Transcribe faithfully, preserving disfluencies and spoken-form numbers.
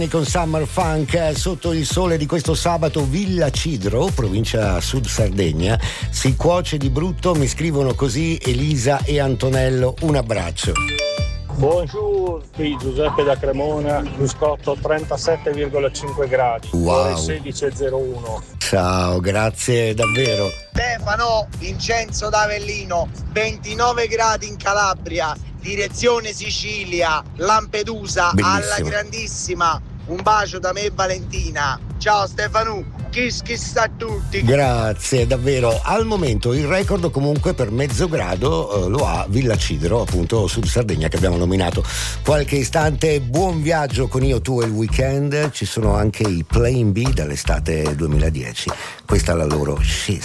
Con Summer Funk sotto il sole di questo sabato. Villa Cidro, provincia Sud Sardegna, si cuoce di brutto, mi scrivono così Elisa e Antonello. Un abbraccio. Buongiorno, qui Giuseppe da Cremona, biscotto trentasette virgola cinque gradi, wow. Ore sedici e zero uno. Ciao, grazie davvero. Stefano, Vincenzo da Avellino, ventinove gradi in Calabria, direzione Sicilia, Lampedusa. Bellissimo. Alla grandissima. Un bacio da me e Valentina. Ciao Stefano, kiss kiss a tutti. Grazie davvero. Al momento il record comunque per mezzo grado eh, lo ha Villa Cidro, appunto Sud Sardegna, che abbiamo nominato qualche istante. Buon viaggio con Io, Tu e il Weekend. Ci sono anche i Plain B dall'estate duemiladieci. Questa è la loro scelta.